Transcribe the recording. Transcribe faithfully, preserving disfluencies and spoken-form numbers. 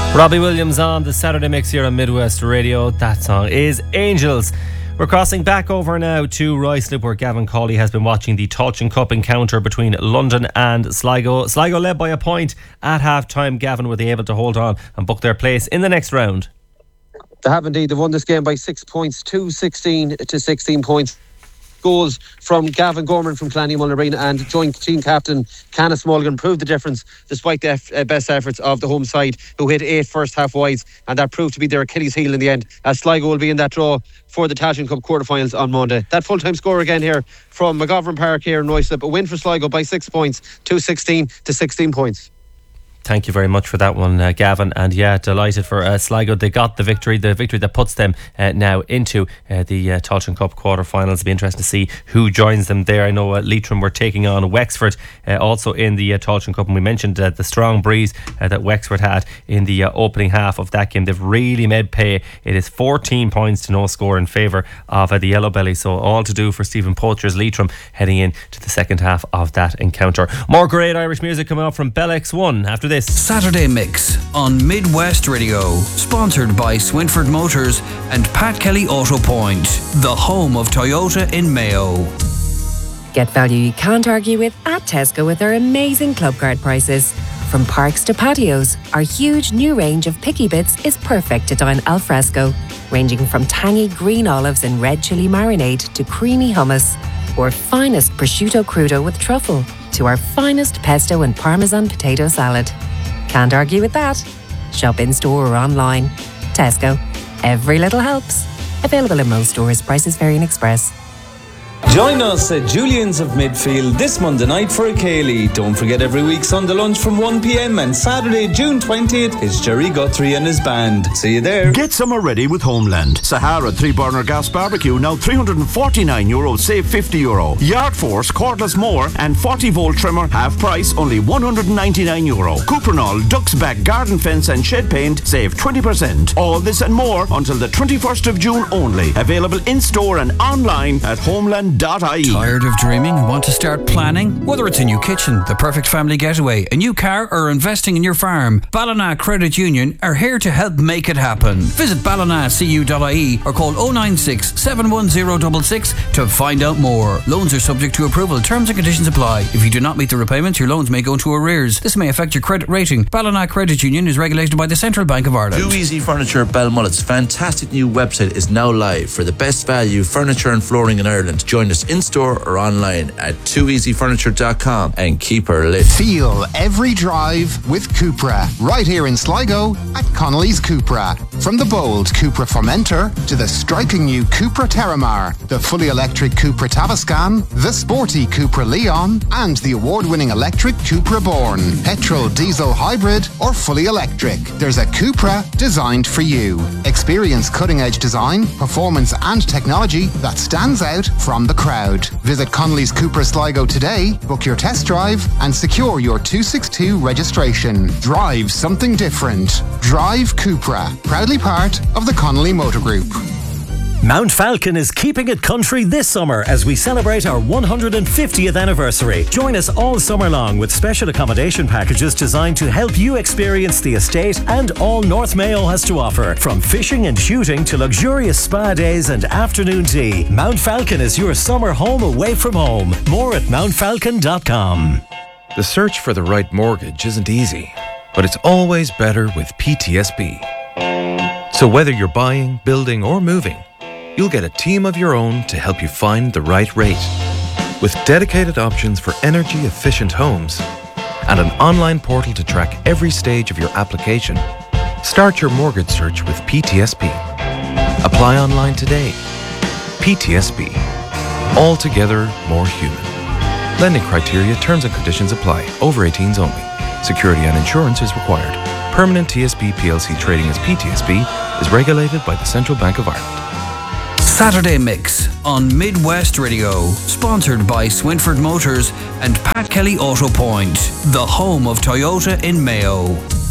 Robbie Williams on the Saturday Mix here on Midwest Radio. That song is Angels. We're crossing back over now to Ruislip, where Gavin Cawley has been watching the Tailteann Cup encounter between London and Sligo. Sligo led by a point at half-time. Gavin, were they able to hold on and book their place in the next round? They have indeed. They've won this game by six points, two sixteen to sixteen points. Goals from Gavin Gorman from Clanny Mullinareen and joint team captain Canis Mulligan proved the difference despite the eff- uh, best efforts of the home side, who hit eight first half wides, and that proved to be their Achilles heel in the end, as Sligo will be in that draw for the Tailteann Cup quarterfinals on Monday. That full-time score again here from McGovern Park here in Ruislip. A win for Sligo by six points, two sixteen to sixteen points. Thank you very much for that one, uh, Gavin. And yeah, delighted for uh, Sligo. They got the victory, the victory that puts them uh, now into uh, the uh, Tailteann Cup quarterfinals. It'll be interesting to see who joins them there. I know uh, Leitrim were taking on Wexford uh, also in the uh, Tailteann Cup, and we mentioned uh, the strong breeze uh, that Wexford had in the uh, opening half of that game. They've really made pay. It is fourteen points to no score in favour of uh, the Yellow Belly. So all to do for Stephen Poacher's Leitrim heading into the second half of that encounter. More great Irish music coming up from Bell X one after this. Saturday Mix on Midwest Radio, sponsored by Swinford Motors and Pat Kelly Auto Point, the home of Toyota in Mayo. Get value you can't argue with at Tesco with their amazing club card prices. From parks to patios, our huge new range of picky bits is perfect to dine al fresco, ranging from tangy green olives and red chili marinade to creamy hummus, or finest prosciutto crudo with truffle, to our finest pesto and parmesan potato salad. Can't argue with that. Shop in store or online. Tesco. Every little helps. Available in most stores. Prices vary in Express. Join us at Julian's of Midfield this Monday night for a Cayley. Don't forget every week Sunday lunch from one p.m. and Saturday, June twentieth, is Jerry Guthrie and his band. See you there. Get summer ready with Homeland. Sahara three-burner gas barbecue now three hundred forty-nine euro, save fifty euro. Yard Force cordless mower and forty volt trimmer, half price, only one hundred ninety-nine euro. Cuprinol Ducks Back garden fence and shed paint, save twenty percent. All this and more until the twenty-first of June only. Available in store and online at homeland dot I E. Tired of dreaming and want to start planning? Whether it's a new kitchen, the perfect family getaway, a new car, or investing in your farm, Ballina Credit Union are here to help make it happen. Visit ballina c u dot I E or call oh nine six, seven one zero six six to find out more. Loans are subject to approval. Terms and conditions apply. If you do not meet the repayments, your loans may go into arrears. This may affect your credit rating. Ballina Credit Union is regulated by the Central Bank of Ireland. Too Easy Furniture Belmullet's fantastic new website is now live for the best value furniture and flooring in Ireland. Join us in store or online at too easy furniture dot com and keep her lit. Feel every drive with Cupra right here in Sligo at Connolly's Cupra. From the bold Cupra Formentor to the striking new Cupra Terramar, the fully electric Cupra Tavascan, the sporty Cupra Leon, and the award-winning electric Cupra Born. Petrol, diesel, hybrid, or fully electric, there's a Cupra designed for you. Experience cutting-edge design, performance, and technology that stands out from the crowd. Visit Connolly's Cupra Sligo today, book your test drive, and secure your two sixty-two registration. Drive something different. Drive Cupra, proudly part of the Connolly Motor Group. Mount Falcon is keeping it country this summer as we celebrate our one hundred fiftieth anniversary. Join us all summer long with special accommodation packages designed to help you experience the estate and all North Mayo has to offer. From fishing and shooting to luxurious spa days and afternoon tea, Mount Falcon is your summer home away from home. More at mount falcon dot com. The search for the right mortgage isn't easy, but it's always better with P T S B. So whether you're buying, building, or moving, you'll get a team of your own to help you find the right rate. With dedicated options for energy-efficient homes and an online portal to track every stage of your application, start your mortgage search with P T S B. Apply online today. P T S B. Altogether more human. Lending criteria, terms and conditions apply. Over eighteens only. Security and insurance is required. Permanent T S B P L C trading as P T S B is regulated by the Central Bank of Ireland. Saturday Mix on Midwest Radio, sponsored by Swinford Motors and Pat Kelly Auto Point, the home of Toyota in Mayo.